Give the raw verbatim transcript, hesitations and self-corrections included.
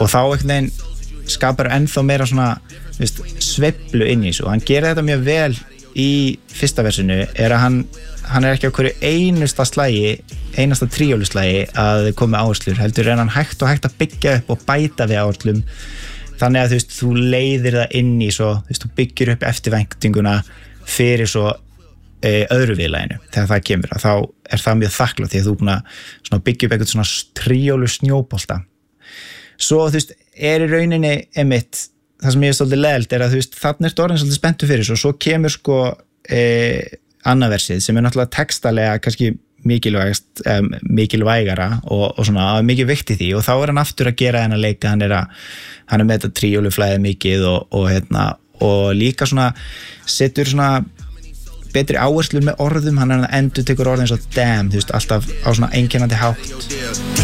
og þá einhvern veginn skapar ennþá meira svona veist, sveiflu inn í þessu og hann gerir þetta mjög vel í fyrsta versinu er að hann, hann er ekki á hverju einusta slagi einasta tríóluslagi að koma áherslur heldur en hann hægt og hægt að byggja upp og bæta við áherslum þannig að þú veist, þú leiðir það inn í svo, þú veist, þú byggir upp eftirvæntinguna fyrir svo e, öðru viðlaginu, þegar það kemur að þá er það mjög þakklátt því að þú er búin að byggja upp eitthvað svona tríólu snjóbolta svo, þú veist, er í rauninni einmitt, það sem ég er svolítið leðilt er að þú veist, þannig er orðin svolítið spenntur fyrir svo, svo kemur sko e, annað versið sem er náttúrulega textalega kannski mikilvægast, um, mikilvægara og, og svona mikið vikt í því og þá er hann aftur að gera þennan leika, hann er að hann er með þetta tríóluflæðið mikið og, og hérna, og líka svona setur svona betri áherslur með orðum, hann er að endur tekur orðin svo damn, þú veist, alltaf á svona einkennandi hátt